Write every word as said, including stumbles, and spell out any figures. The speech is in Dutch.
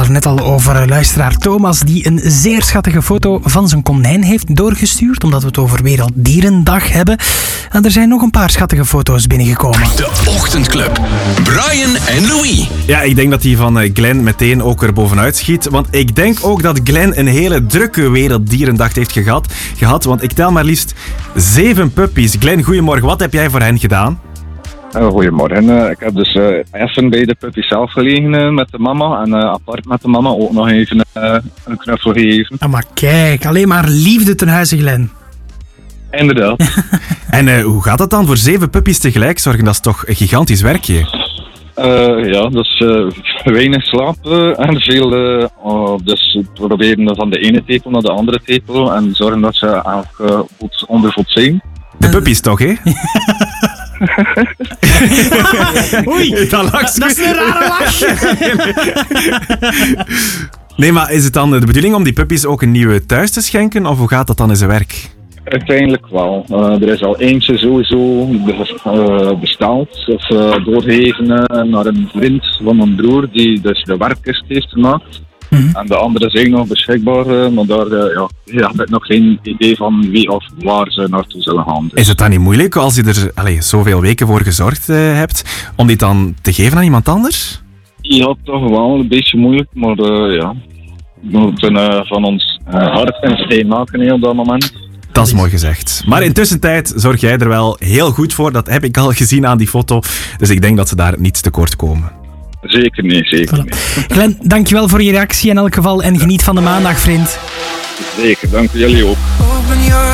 er net al over luisteraar Thomas, die een zeer schattige foto van zijn konijn heeft doorgestuurd, omdat we het over Werelddierendag hebben. En er zijn nog een paar schattige foto's binnengekomen. De Ochtendclub. Brian en Louis. Ja, ik denk dat die van Glenn meteen ook er bovenuit schiet. Want ik denk ook dat Glenn een hele drukke Werelddierendag heeft gehad. gehad want ik tel maar liefst zeven puppies. Glenn, goedemorgen. Wat heb jij voor hen gedaan? Uh, goedemorgen. Uh, ik heb dus uh, even bij de puppies zelf gelegen uh, met de mama. En uh, apart met de mama ook nog even uh, een knuffel gegeven. Ah, maar kijk, alleen maar liefde ten huize, Glenn. Inderdaad. En uh, hoe gaat dat dan voor zeven puppies tegelijk zorgen? Dat is toch een gigantisch werkje? Uh, ja, dus uh, weinig slaap uh, en veel. Uh, uh, dus proberen van de ene tepel naar de andere tepel. En zorgen dat ze eigenlijk uh, goed ondervoed zijn. De puppies toch, hè? Oei, dat, dat is een rare lach. Nee, maar is het dan de bedoeling om die puppies ook een nieuwe thuis te schenken? Of hoe gaat dat dan in zijn werk? Uiteindelijk wel. Uh, er is al eentje sowieso uh, besteld of uh, doorgegeven uh, naar een vriend van mijn broer die dus de werkkist heeft gemaakt. Mm-hmm. En de andere zijn nog beschikbaar, uh, maar daar uh, ja, ja, heb ik nog geen idee van wie of waar ze naartoe zullen gaan. Dus. Is het dan niet moeilijk als je er allez, zoveel weken voor gezorgd uh, hebt, om dit dan te geven aan iemand anders? Ja, toch wel een beetje moeilijk, maar uh, ja, we moeten uh, van ons uh, hart en steen maken hè, op dat moment. Dat is mooi gezegd. Maar intussen tijd zorg jij er wel heel goed voor. Dat heb ik al gezien aan die foto. Dus ik denk dat ze daar niet tekort komen. Zeker niet, zeker voilà. niet. Glenn, dankjewel voor je reactie in elk geval. En geniet van de maandag, vriend. Zeker, dank jullie ook.